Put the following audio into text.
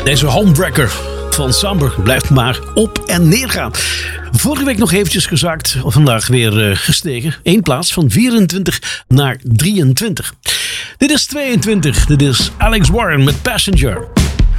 Deze homebreaker van Samber blijft maar op en neer gaan. Vorige week nog eventjes gezakt, vandaag weer gestegen. 1 plaats van 24 naar 23. Dit is 22, dit is Alex Warren met Passenger.